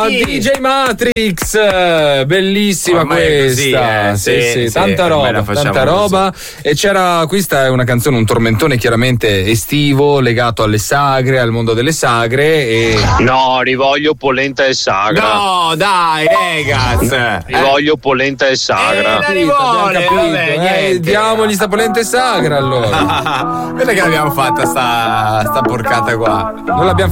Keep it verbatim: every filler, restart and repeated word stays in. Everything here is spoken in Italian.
Ah, D J Matrix, bellissima Ormai è così, questa. eh, sì, sì, sì, sì, tanta ormai roba, la facciamo tanta roba. E c'era, questa è una canzone, un tormentone chiaramente estivo, legato alle sagre, al mondo delle sagre. E... No, rivoglio polenta e sagra. No, dai, Regas. Rivoglio polenta e sagra. Eh, la rivuole, Capito, vabbè, eh, niente. diamogli sta polenta e sagra allora. Guarda che l'abbiamo fatta sta, sta porcata qua. Non l'abbiamo